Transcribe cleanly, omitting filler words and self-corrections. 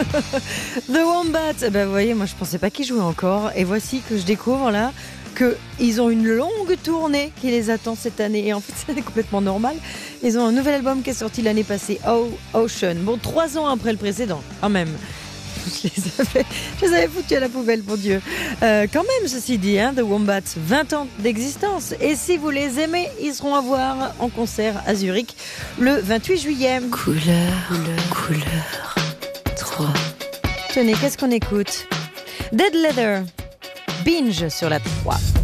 The Wombats, vous voyez, moi je pensais pas qu'ils jouaient encore. Et voici que je découvre là qu'ils ont une longue tournée qui les attend cette année. Et en fait, c'est complètement normal. Ils ont un nouvel album qui est sorti l'année passée, Ocean. Bon, 3 ans après le précédent, quand même. Je les avais foutus à la poubelle, pour Dieu. Quand même, ceci dit, The Wombats, 20 ans d'existence. Et si vous les aimez, ils seront à voir en concert à Zurich le 28 juillet. Couleur 3. Tenez, qu'est-ce qu'on écoute? Dead Leather, Binge sur la 3.